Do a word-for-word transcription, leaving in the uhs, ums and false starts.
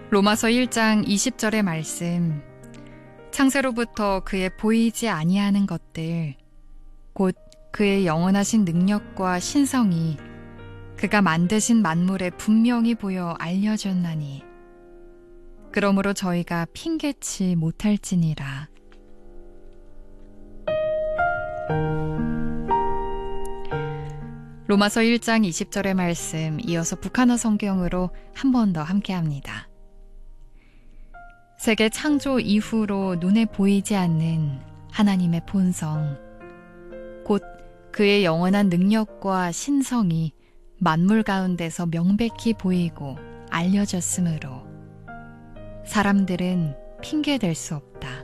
로마서 일 장 이십 절의 말씀, 창세로부터 그의 보이지 아니하는 것들, 곧 그의 영원하신 능력과 신성이 그가 만드신 만물에 분명히 보여 알려졌나니 그러므로 저희가 핑계치 못할지니라. 로마서 일 장 이십 절의 말씀, 이어서 북한어 성경으로 한 번 더 함께합니다. 세계 창조 이후로 눈에 보이지 않는 하나님의 본성, 곧 그의 영원한 능력과 신성이 만물 가운데서 명백히 보이고 알려졌으므로 사람들은 핑계댈 수 없다.